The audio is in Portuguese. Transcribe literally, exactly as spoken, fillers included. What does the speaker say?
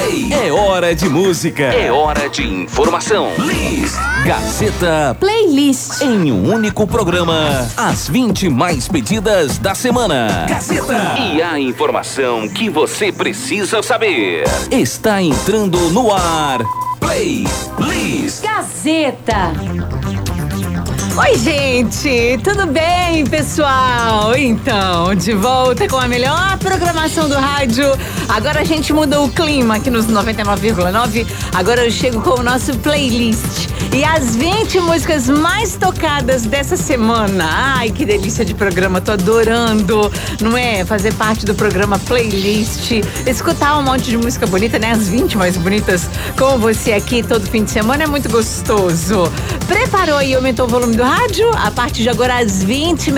Play. É hora de música. É hora de informação. List. Gazeta Playlist. Em um único programa, as vinte mais pedidas da semana. Gazeta. E a informação que você precisa saber. Está entrando no ar. Playlist. Gazeta. Oi, gente, tudo bem, pessoal? Então, de volta com a melhor programação do rádio. Agora a gente muda o clima aqui nos noventa e nove vírgula nove. Agora eu chego com o nosso playlist e as vinte músicas mais tocadas dessa semana. Ai, que delícia de programa, tô adorando, não é? Fazer parte do programa Playlist, escutar um monte de música bonita, né? As vinte mais bonitas com você aqui todo fim de semana é muito gostoso. Preparou e aumentou o volume do rádio? A partir de agora, às vinte